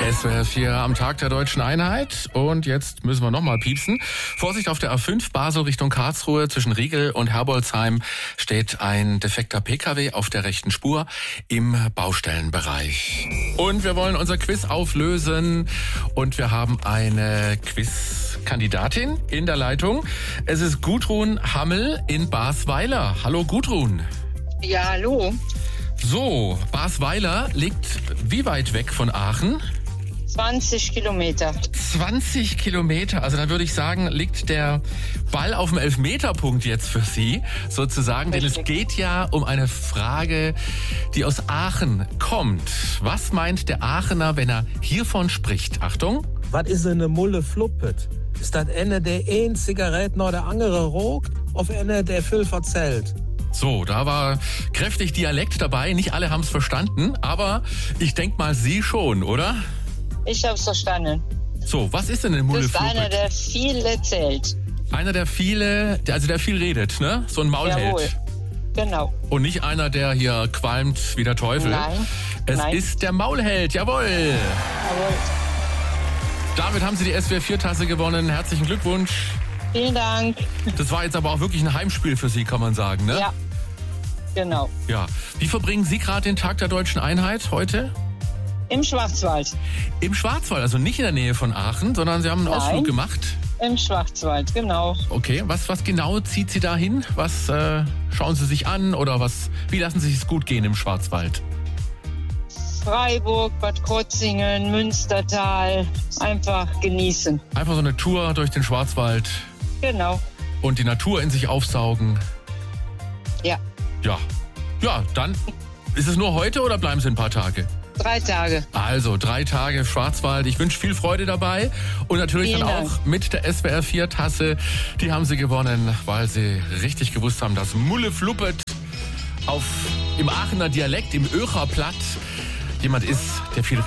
SWR 4 am Tag der Deutschen Einheit. Und jetzt müssen wir nochmal piepsen. Vorsicht, auf der A5 Basel Richtung Karlsruhe zwischen Riegel und Herbolzheim steht ein defekter PKW auf der rechten Spur im Baustellenbereich. Und wir wollen unser Quiz auflösen. Und wir haben eine Quizkandidatin in der Leitung. Es ist Gudrun Hammel in Basweiler. Hallo Gudrun. Ja, hallo. So, Basweiler liegt wie weit weg von Aachen? 20 Kilometer. 20 Kilometer, also dann würde ich sagen, liegt der Ball auf dem Elfmeterpunkt jetzt für Sie, sozusagen. Richtig. Denn es geht ja um eine Frage, die aus Aachen kommt. Was meint der Aachener, wenn er hiervon spricht? Achtung. Was ist eine Mulle Fluppet? Ist das eine, der eine Zigarette noch der andere raucht, auf eine, der viel verzählt? So, da war kräftig Dialekt dabei. Nicht alle haben es verstanden, aber ich denke mal, Sie schon, oder? Ich habe es verstanden. So, was ist denn eine Mulle Fluppet? Das ist einer, der viel erzählt. Einer, der viel redet, ne? So ein Maulheld. Jawohl, genau. Und nicht einer, der hier qualmt wie der Teufel. Nein. Es ist der Maulheld, jawohl. Jawohl. Damit haben Sie die SWR 4-Tasse gewonnen. Herzlichen Glückwunsch. Vielen Dank. Das war jetzt aber auch wirklich ein Heimspiel für Sie, kann man sagen, ne? Ja, genau. Ja. Wie verbringen Sie gerade den Tag der Deutschen Einheit heute? Im Schwarzwald. Im Schwarzwald, also nicht in der Nähe von Aachen, sondern Sie haben einen Ausflug gemacht? Im Schwarzwald, genau. Okay, was genau zieht Sie da hin? Was schauen Sie sich an oder wie lassen Sie es gut gehen im Schwarzwald? Freiburg, Bad Krozingen, Münstertal. Einfach genießen. Einfach so eine Tour durch den Schwarzwald. Genau. Und die Natur in sich aufsaugen. Ja. Ja, dann ist es nur heute oder bleiben Sie ein paar Tage? 3 Tage. Also 3 Tage Schwarzwald. Ich wünsche viel Freude dabei und natürlich Vielen dann auch mit der SWR 4 Tasse. Die haben Sie gewonnen, weil Sie richtig gewusst haben, dass Mulle Fluppet im Aachener Dialekt, im Öcher Platt, jemand ist, der viel redet.